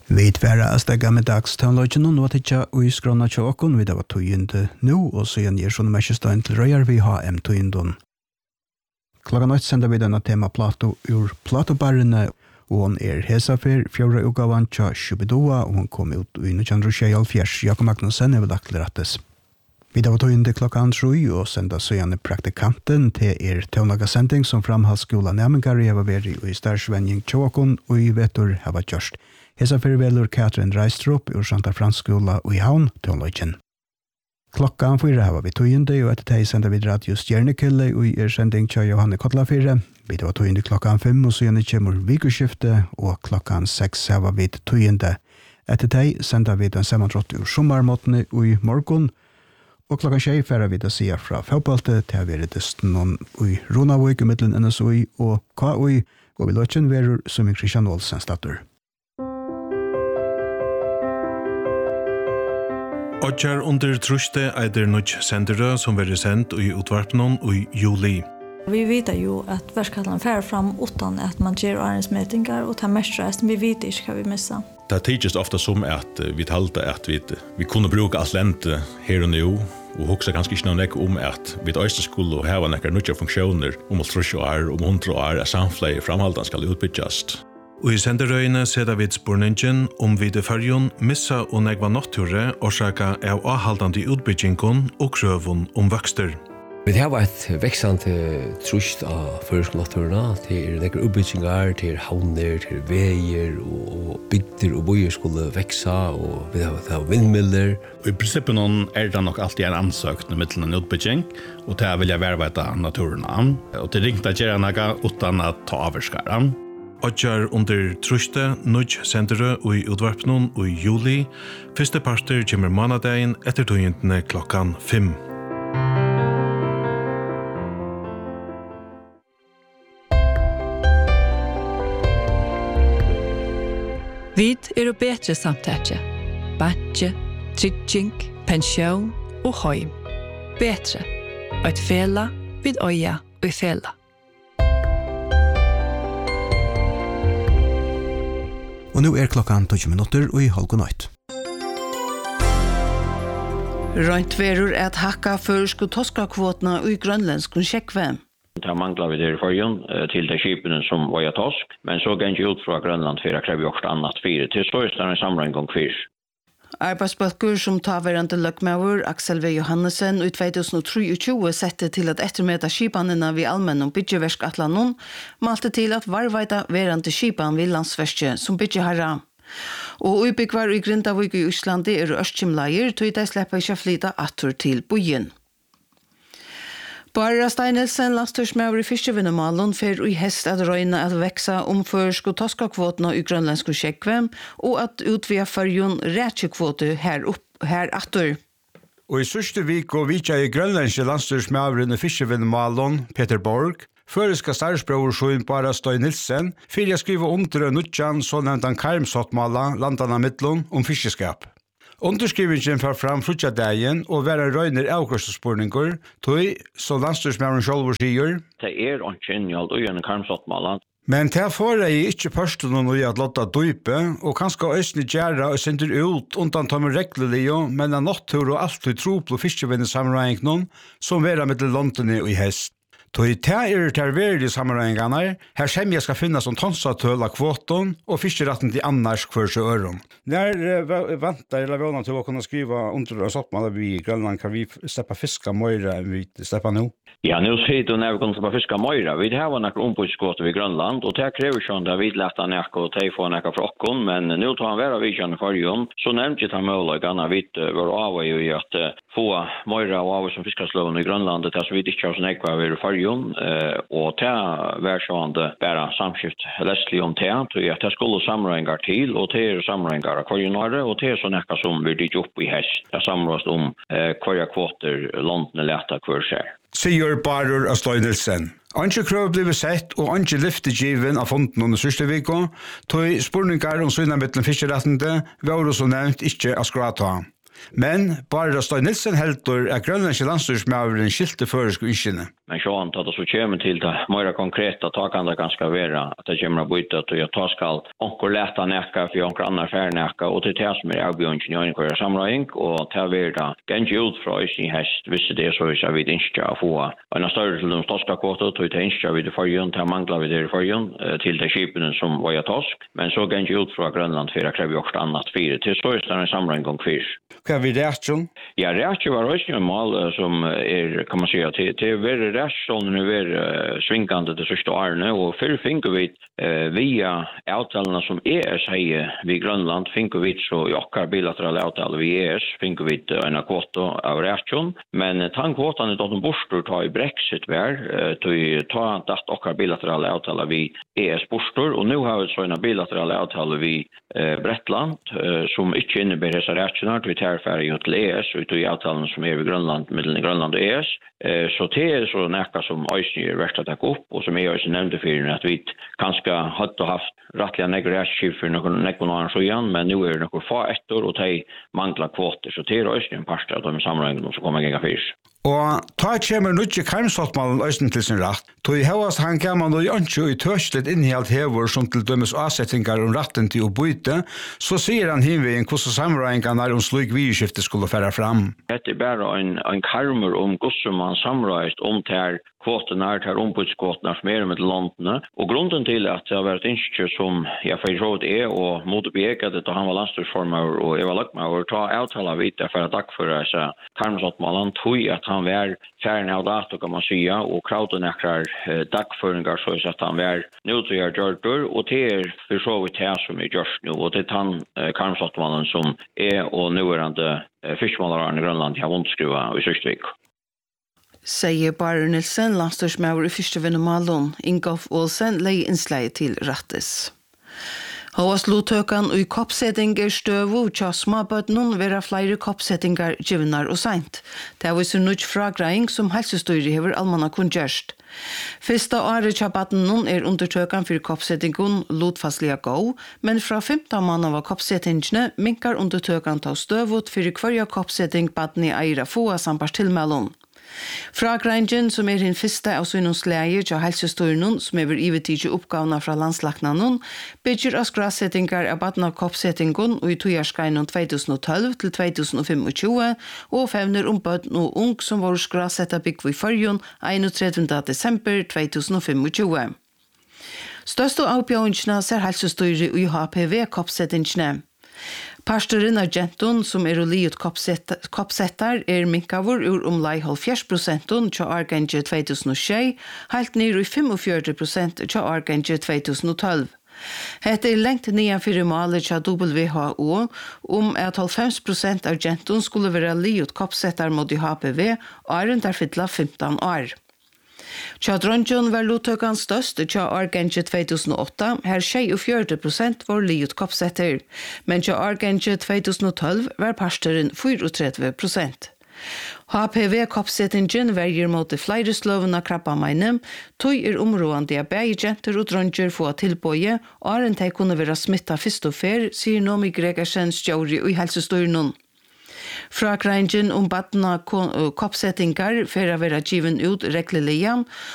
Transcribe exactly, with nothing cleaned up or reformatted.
Vi tverra a stega med dagstøvnløgjen og nå tidsja og i skrona tjåkon vi det var tøyende nå, og så igjen gir sånne mestestøyen til røyer vi ha em tøyendon. Klokka nøyt sender vi denne tema Plato ur Platobarrene, og hun er hesafer, fjorda ugavan tja Shubidoa, og hun kom ut i nitton sjettioåtta, Jakob Magnussen er vedlagt til rettes. Vi det var tøyende klokka ansrui, og senda søgjane praktikanten til er tøvnagasending som framhaldsskola nærmengar i hava veri og i stærsvenning tjåkon og i vetur hava gjørst. Hesa fyrir velur Katrin Reistrup ur Santa Fransskola og i Havn, tøvnløgjen. Klokka fyra hava vi tøyende, og etter teg sender vi Radio Stjernekille og i er sending tja Johanne Kotlafire. Vi det var tøyende klokka fem, og så gjerne kjemur vikuskifte, og klokka seks hava vi tøyende. Etter teg sender vi den sammantrott ur sommarmåtene og i morgon, og klokka tjei færa vi det sida fra Faupalte til vi redesten og i Ronavøyk i middelen N S O I og K O I, og vi løtjen verur som i Christian Olsen statur. Odjar under truste eider nødj sendere som verre sendt i utvarpnen i juli. Vi vet jo at verskatlan fær fram utan at man gjør arensmetingar og tar mestreist, men vi vet ikke hva vi missa. Det tidligst ofta som at vi talte at vi, vi kunne bruke alt lente her og nå, og hoksa ganske ikke noe om at vi øyne skulle hava nekkar nødja funksjoner om alt trus år, om hundra år, at samfleie framhaldan skal utbyggast. Og i senderøyene seder vi spurningen om vi det fyrjon missa og negva nokture orsaka av avhaldande utbyggingon og krøvun om vøkster. Vi har et veksande trust av førskolatørene til nekker utbyggingar, til havner, til veier og bygder og bojer skulle veksa, og vi har vindmiller. I prinsippet er det nok alltid en ansøkning med til en utbygging, og til å vilja verveita naturen an, og til ringta gjerne noe uten å ta avskaren. Odjar under truste, nødj sendere og i utvarpnen og i juli. Første parter kommer manadagen etter tøyentene klokkan fem. Vid er og betre samtetje. Batje, trygging, pensjon og heim. Betre. Eit fela vid øya og fela. Og nå er klokkan tolv minutter og i halv god nøyt. Røntverur er at hakka førsk og toskakvåtna og i grønlandsk og sjekkve. Det manglar vi der i forhånd til de skipene som var tosk, men så gikk ut fra Grønland for å kreve også annat fire. Til størst er en samling gang fyrs. Arbeidsbølgur som taverande løkmauer Aksel V. Johannessen i tjuetusen og tjuetre sette til at ettermeta skipanene vi allmenn om byggjeversk atlanon, malte til at varveida verande skipan vi landsverske som byggjeharra. Og ubyggvar i Grindavik i Íslandi er ørskimleier, tog de slipper ikke flyta atur til bojen. Bara Steinelsen, landstyrsmauer i Fiskevinnemalen, fer i hest at røyne at veksa om førsk og toskakvåtene i grønlandsk og sjekkvem, og at utvia fyrjon rætjekvåte her opp, her atur. Og i sørste vik og vitja i grønlandske landstyrsmauren i Fiskevinnemalen, Peter Borg, føreska starfsbrøversjoen Bara Steinelsen, fyrir jeg skriva under nødjan så nevnt han karmsottmala landana mittlun om fiskeskap. Underskrivingen får fram frutjadagen og være røyner avkostspurninger, tog, så landstyrsmauren sjálfur sier. Det er ikke inngjald og gjerne karmsottmalan. Men til får jeg ikke personen noe at lotta dype, og kanskje østene gjøre og sender ut undan tommer reglelige, men av nattur og alt i tropl og fiskevinnesammenregningen, som vera med Londone og i hest. Tog i ta er det verdige sammenregningene, her semja skal finnes som tonsatøl av kvoten og fiskeratten til annars kvørse øren. Når uh, vantar eller vana til å kunne skriva under og soppmaler vi i Grønland, kan vi sleppa fiska møyre enn vi sleppa nå? Ja, nu sier du når vi kan sleppa fiska møyre. Vi har noen ombudskvoter i Grønland, og det krever sånn at vi lette nekka og de får nekka fra okken, men nå tar han være vi kjenne fargen, så nevnt ikke han mulighetene vi var av i at uh, få møyre og av som fiskasloven i Grønland, det er så vidt ikke har sånn ekva vi er fargen, uh, og det var sånn bare samskift leslig om det, at det skulle sammenrenger til, og det er sammenrenger av kvarjonare, og det er sånn ekka som vi dykker opp i hest. Det er sammenrast om uh, hver kvoter landene leta hver skjer. Sier Barur av Steinelsen. Anke krøv ble sett, og anke lyftegiven av fonden under sørste viko, tog spurningar om sønna mittlen fiskerettende, var også nevnt ikke av skrata. Men bara Støy Nilsen heldur er grønlandske landstyrsmæveren skilte føresk og iskjene. Men sånn at det så kommer til det mer konkreta ta kan det ganske være at det kommer å bytte til at ta skal onker leta nekka for onker annar fær nekka og til det som er avbjørnsen i øynekvar samrøying og til å være da gengi ut fra oss i hest hvis det er så hvis vi ikke å få en større til de største kvoter til det ikke vi det forhjøn til å mangle vi det i forhjøn til de skipene som var i tosk men så gengi ut fra Grønland for å kreve også annet fire til så er det en samrøying gong fyrs. Hva er vi reaksjon? Ja, reaksjon var også en mål som er, kan man si, til, til å være reaksjonen er være uh, svingende de siste årene, og før finner vi uh, via avtalene som E S heier ved Grønland, finner vi så i okkar bilaterale avtaler ved E S, finner vi uh, en kvota av reaksjon, men uh, den kvotan er dotten bostor ta i Brexit vær, uh, til å ta datt okkar bilaterale avtaler ved E S bostor, og nå har vi så en bilaterale avtaler ved uh, Bretland, uh, som ikke innebærer disse reaksjoner, til vi tar ferdig til E S, og i avtalen som er ved Grønland, mellom Grønland og E S, uh, så det er så nekka som Øysten er verdt å takke opp, og som jeg også nevnte for at vi kanskje hadde haft rettelig negre rettskip for noen nekkene annen så igjen, men nå er det noen få etter, og de mangler kvoter, så det er Øysten en parst av de sammenhengene som kommer en gang fyrs. Og ta kommer nødje karmsottmalen Øysten til sin rett. Tog i høyast han gammel og ønske og i tørslet innhjalt hever som til dømes avsettingar om retten til å byte, så sier han hinvegen hvordan samrøyngan er om slik vidskifte skulle fære fram. Det er bare en, en karmer om hvordan man samrøyst om til kvoten er til ombudskvoten er som er med landene. Og grunnen til at det har vært innskjø som jeg for råd er og måtte beegget at han var landstyrsformer og jeg var lagt meg og ta avtale videre for at takk for disse karmsottmalen tog at han var færre av dato kan man sige og krauten ekrar eh, dagføringar så at han var nødvendig gjørtur og det er for så vidt det som er gjørs nå og det er han eh, karmsottmalen som er og nødvendig eh, fiskmålaren i Grønland har vondskruva i Søkstvik. Sier Barer Nilsen, landstyrsmæver i første vinnermalen, Ingolf Olsen, leie innslag til Rattes. Håvast lotøkan og i koppsetting er støvo, tja småbøtnen vera flere koppsettingar givnar og seint. Det er viser nødt fragrøying som helsestyri hever almanna kun gjørst. Fyrsta året tja bøtnen er undertøkan for koppsettingun lotfastliga gå, men fra femton mann av koppsettingene minkar undertøkan ta støvot for kvarja koppsetting bøtnen i eira få sambars tilmellon. Fragrængen, som er den første av søgnens leie til helsestøyren, som er ivetidje oppgavene fra landslagnanen, bygger av skrasettinger av baden av koppsettingen og i togjørskreinen tjue tolv til tjue tjue og fevner om bøten og ung som var skrasettet bygg i fargen einogtredivte desember tjue tjue. Største avbjørnene ser helsestøyre i H P V-koppsettingene. Pastoren av genton som er liot koppsettar er minkavur ur om lei halvfjerds prosenton tja arganje tjue tusen og tjei, helt nir i femogfjøruti prosent tja arganje tjue tusen og tolv. Hette er lengt nian fyrir maler tja W H O om at halvfems prosent av genton skulle være liot koppsettar mot i H P V og er der fytla femton år. Tja dronjon var lotøkan størst tja arganje tjue tusen og åtta, her tjuefjøruti prosent var liot koppsetter, men tja arganje tjue tusen og tolv var pastoren trettio prosent. H P V-koppsettingen verger mot det flere slovene krabbameinem, tog er områdende av begge jenter og dronjer få tilbøye, og er en de kunne være smittet først og fer, sier Nomi Gregersen stjåri i helsestøyren. Fragrængen om badna koppsettingar for å være given ut reglelig,